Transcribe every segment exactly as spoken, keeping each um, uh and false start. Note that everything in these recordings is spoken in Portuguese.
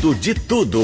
dentro de tudo.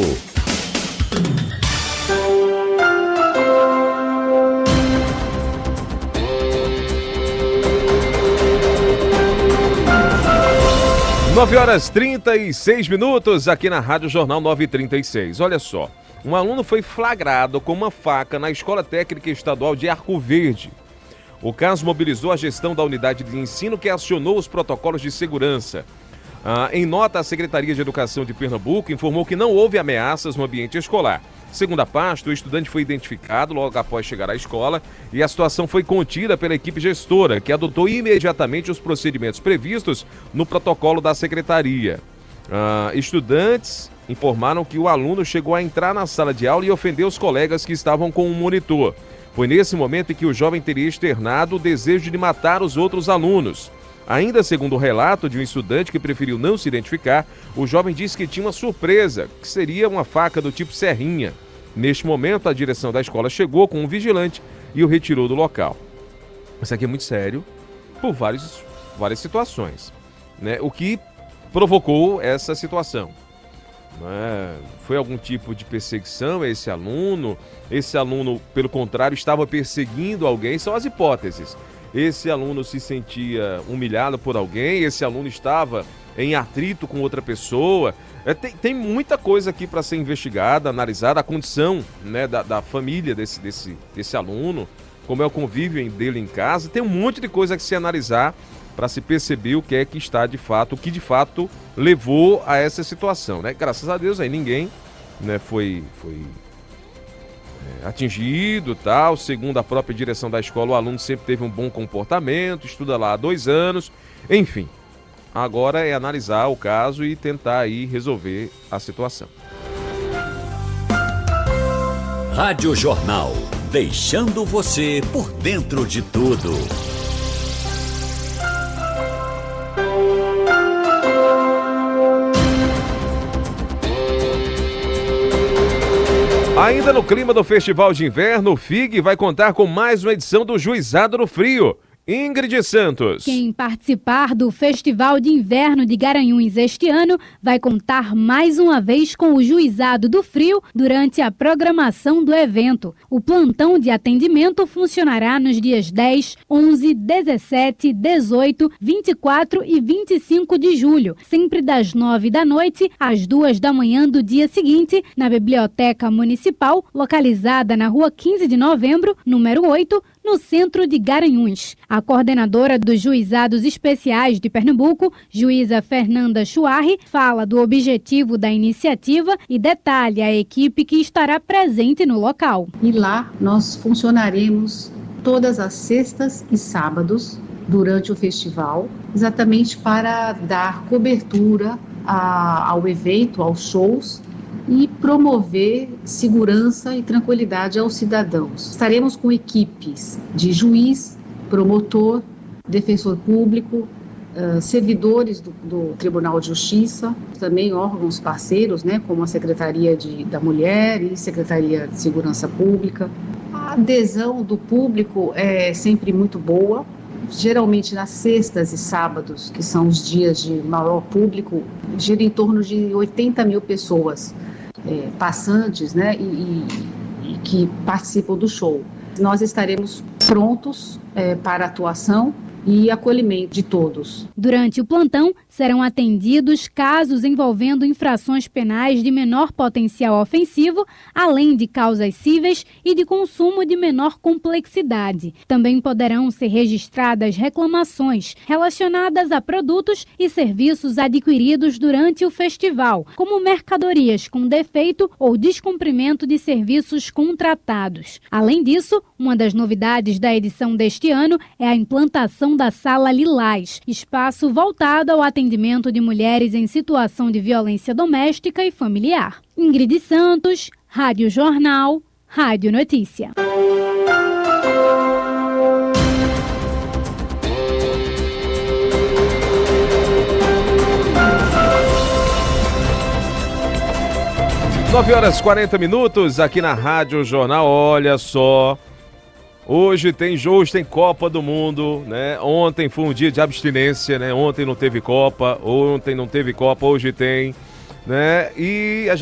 nove horas e trinta e seis minutos aqui na Rádio Jornal nove e trinta e seis. Olha só, um aluno foi flagrado com uma faca na Escola Técnica Estadual de Arco Verde. O caso mobilizou a gestão da unidade de ensino, que acionou os protocolos de segurança. Ah, em nota, a Secretaria de Educação de Pernambuco informou que não houve ameaças no ambiente escolar. Segundo a pasta, o estudante foi identificado logo após chegar à escola e a situação foi contida pela equipe gestora, que adotou imediatamente os procedimentos previstos no protocolo da Secretaria. Ah, estudantes informaram que o aluno chegou a entrar na sala de aula e ofendeu os colegas que estavam com o monitor. Foi nesse momento em que o jovem teria externado o desejo de matar os outros alunos. Ainda segundo o relato de um estudante que preferiu não se identificar, o jovem disse que tinha uma surpresa, que seria uma faca do tipo serrinha. Neste momento, a direção da escola chegou com um vigilante e o retirou do local. Isso aqui é muito sério, por vários, várias situações, né? O que provocou essa situação? É, foi algum tipo de perseguição a esse aluno? Esse aluno, pelo contrário, estava perseguindo alguém? São as hipóteses. Esse aluno se sentia humilhado por alguém? Esse aluno estava em atrito com outra pessoa? É, tem, tem muita coisa aqui para ser investigada, analisada, a condição, né, da, da família desse, desse, desse aluno, como é o convívio dele em casa. Tem um monte de coisa que se analisar para se perceber o que é que está de fato, o que de fato levou a essa situação, né? Graças a Deus aí ninguém, né, foi, foi é, atingido, tal. Segundo a própria direção da escola, o aluno sempre teve um bom comportamento, estuda lá há dois anos, enfim. Agora é analisar o caso e tentar aí resolver a situação. Rádio Jornal, deixando você por dentro de tudo. Ainda no clima do Festival de Inverno, o F I G vai contar com mais uma edição do Juizado no Frio. Ingrid Santos. Quem participar do Festival de Inverno de Garanhuns este ano vai contar mais uma vez com o Juizado do Frio durante a programação do evento. O plantão de atendimento funcionará nos dias dez, onze, dezessete, dezoito, vinte e quatro e vinte e cinco de julho, sempre das nove da noite às duas da manhã do dia seguinte, na Biblioteca Municipal, localizada na Rua quinze de Novembro, número oito, no centro de Garanhuns. A coordenadora dos Juizados Especiais de Pernambuco, juíza Fernanda Chuarri, fala do objetivo da iniciativa e detalha a equipe que estará presente no local. E lá nós funcionaremos todas as sextas e sábados durante o festival, exatamente para dar cobertura a, ao evento, aos shows, e promover segurança e tranquilidade aos cidadãos. Estaremos com equipes de juiz, promotor, defensor público, uh, servidores do, do Tribunal de Justiça, também órgãos parceiros, né, como a Secretaria de, da Mulher e Secretaria de Segurança Pública. A adesão do público é sempre muito boa. Geralmente nas sextas e sábados, que são os dias de maior público, gira em torno de oitenta mil pessoas é, passantes, né, e, e, e que participam do show. Nós estaremos prontos é, para atuação e acolhimento de todos. Durante o plantão, serão atendidos casos envolvendo infrações penais de menor potencial ofensivo, além de causas cíveis e de consumo de menor complexidade. Também poderão ser registradas reclamações relacionadas a produtos e serviços adquiridos durante o festival, como mercadorias com defeito ou descumprimento de serviços contratados. Além disso, uma das novidades da edição deste ano é a implantação da Sala Lilás, espaço voltado ao atendimento de mulheres em situação de violência doméstica e familiar. Ingrid Santos, Rádio Jornal, Rádio Notícia. nove horas e quarenta minutos aqui na Rádio Jornal. Olha só, hoje tem hoje tem Copa do Mundo, né? Ontem foi um dia de abstinência, né? Ontem não teve Copa, ontem não teve Copa, hoje tem. né? E a